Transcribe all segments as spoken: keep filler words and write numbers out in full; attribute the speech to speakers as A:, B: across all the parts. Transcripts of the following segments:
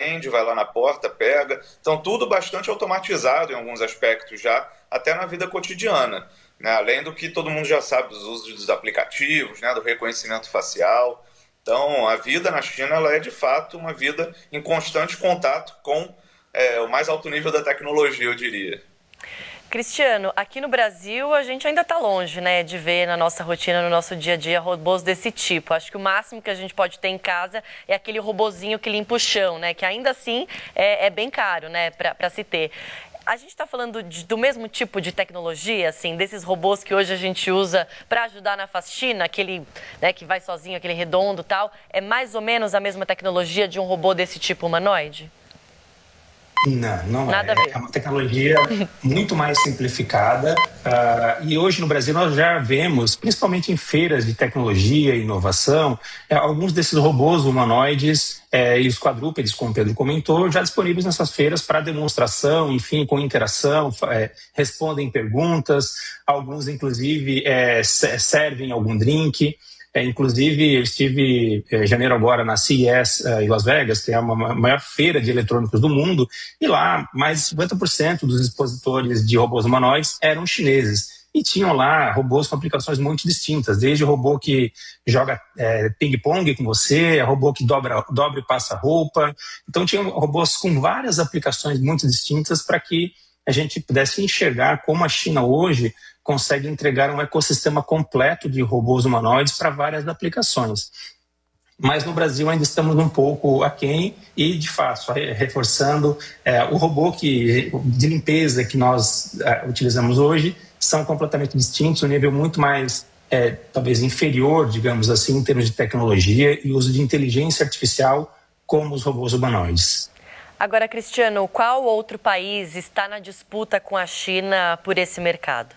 A: atende, vai lá na porta, pega. Então, tudo bastante automatizado em alguns aspectos já, até na vida cotidiana, né? Além do que todo mundo já sabe dos usos dos aplicativos, né? Do reconhecimento facial. Então, a vida na China ela é, de fato, uma vida em constante contato com é, o mais alto nível da tecnologia, eu diria.
B: Cristiano, aqui no Brasil a gente ainda está longe, né, de ver na nossa rotina, no nosso dia a dia, robôs desse tipo. Acho que o máximo que a gente pode ter em casa é aquele robozinho que limpa o chão, né, que ainda assim é, é bem caro, né, para se ter. A gente está falando de, do mesmo tipo de tecnologia, assim, desses robôs que hoje a gente usa para ajudar na faxina, aquele, né, que vai sozinho, aquele redondo e tal. É mais ou menos a mesma tecnologia de um robô desse tipo humanoide?
C: Não, não
B: Nada
C: é.
B: a ver.
C: É uma tecnologia muito mais simplificada uh, e hoje no Brasil nós já vemos, principalmente em feiras de tecnologia e inovação, é, alguns desses robôs humanoides é, e os quadrúpedes, como o Pedro comentou, já disponíveis nessas feiras para demonstração, enfim, com interação, é, respondem perguntas, alguns inclusive é, servem algum drink. É, inclusive, eu estive em janeiro agora na C E S uh, em Las Vegas, que é a maior feira de eletrônicos do mundo, e lá mais de cinquenta por cento dos expositores de robôs humanoides eram chineses. E tinham lá robôs com aplicações muito distintas, desde o robô que joga é, ping-pong com você, robô que dobra, dobra e passa roupa. Então, tinham robôs com várias aplicações muito distintas para que a gente pudesse enxergar como a China hoje consegue entregar um ecossistema completo de robôs humanoides para várias aplicações. Mas no Brasil ainda estamos um pouco aquém e, de fato, reforçando, é, o robô que, de limpeza que nós é, utilizamos hoje são completamente distintos, um nível muito mais, é, talvez, inferior, digamos assim, em termos de tecnologia e uso de inteligência artificial como os robôs humanoides.
B: Agora, Cristiano, qual outro país está na disputa com a China por esse mercado?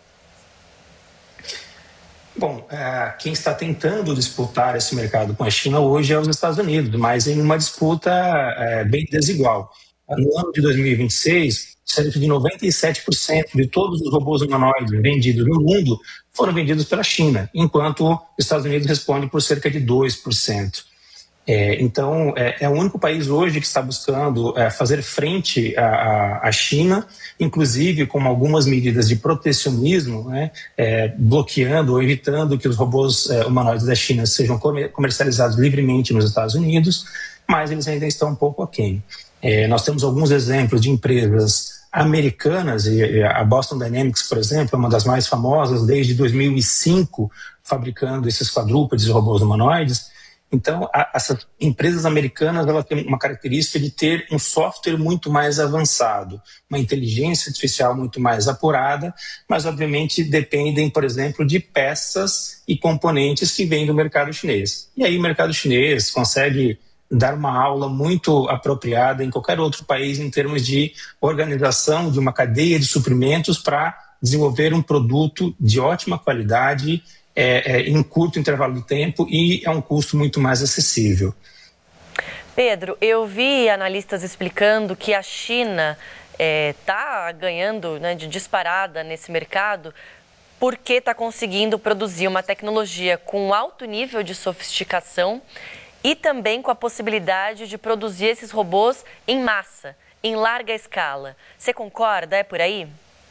C: Bom, quem está tentando disputar esse mercado com a China hoje é os Estados Unidos, mas em uma disputa bem desigual. No ano de dois mil e vinte e seis, cerca de noventa e sete por cento de todos os robôs humanoides vendidos no mundo foram vendidos pela China, enquanto os Estados Unidos responde por cerca de dois por cento. É, então, é, é o único país hoje que está buscando é, fazer frente à, à China, inclusive com algumas medidas de protecionismo, né, é, bloqueando ou evitando que os robôs é, humanoides da China sejam comercializados livremente nos Estados Unidos, mas eles ainda estão um pouco aquém. É, nós temos alguns exemplos de empresas americanas, e a Boston Dynamics, por exemplo, é uma das mais famosas desde dois mil e cinco, fabricando esses quadrúpedes e robôs humanoides. Então, a, essas empresas americanas elas têm uma característica de ter um software muito mais avançado, uma inteligência artificial muito mais apurada, mas, obviamente, dependem, por exemplo, de peças e componentes que vêm do mercado chinês. E aí o mercado chinês consegue dar uma aula muito apropriada em qualquer outro país em termos de organização de uma cadeia de suprimentos para desenvolver um produto de ótima qualidade É, é, em curto intervalo de tempo e é um custo muito mais acessível.
B: Pedro, eu vi analistas explicando que a China está é, ganhando, né, de disparada nesse mercado porque está conseguindo produzir uma tecnologia com alto nível de sofisticação e também com a possibilidade de produzir esses robôs em massa, em larga escala. Você concorda? É por aí?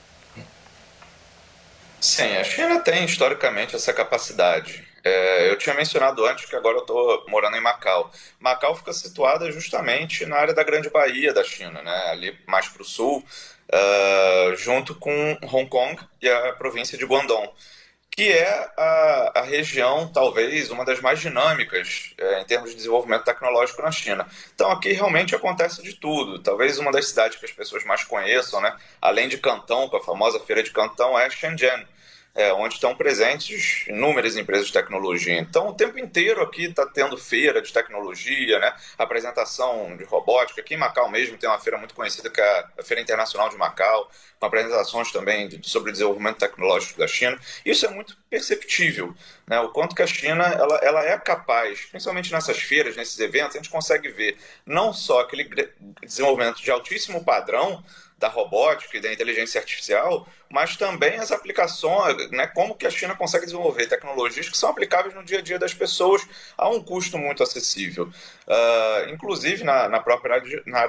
A: Sim, a China tem historicamente essa capacidade. É, eu tinha mencionado antes que agora eu estou morando em Macau. Macau fica situada justamente na área da Grande Baía da China, né? Ali mais para o sul, uh, junto com Hong Kong e a província de Guangdong, que é a, a região, talvez, uma das mais dinâmicas é, em termos de desenvolvimento tecnológico na China. Então aqui realmente acontece de tudo. Talvez uma das cidades que as pessoas mais conheçam, né, além de Cantão, com a famosa feira de Cantão, é Shenzhen, é, onde estão presentes inúmeras empresas de tecnologia. Então, o tempo inteiro aqui está tendo feira de tecnologia, né? Apresentação de robótica. Aqui em Macau mesmo tem uma feira muito conhecida, que é a Feira Internacional de Macau, com apresentações também sobre o desenvolvimento tecnológico da China. Isso é muito perceptível, né? O quanto que a China ela, ela é capaz, principalmente nessas feiras, nesses eventos, a gente consegue ver não só aquele desenvolvimento de altíssimo padrão da robótica e da inteligência artificial, mas também as aplicações, né, como que a China consegue desenvolver tecnologias que são aplicáveis no dia a dia das pessoas a um custo muito acessível. Uh, inclusive, na, na própria área de, na